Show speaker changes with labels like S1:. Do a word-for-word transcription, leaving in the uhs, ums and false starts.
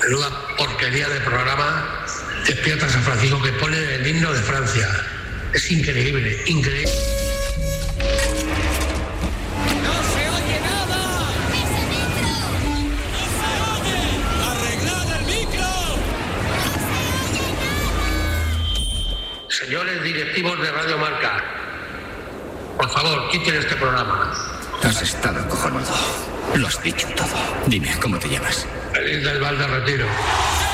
S1: Menuda porquería de programa Despierta San Francisco que pone el himno de Francia. Es increíble, increíble.
S2: ¡No se oye nada!
S3: ¡Ese micro!
S2: ¡No se oye! ¡Arreglad el micro!
S3: ¡No se oye nada!
S1: Señores directivos de Radio Marca, por favor, quiten este programa.
S4: Has estado cojonudo. Lo has dicho todo. Dime, ¿cómo te llamas?
S1: Feliz del Valde Retiro.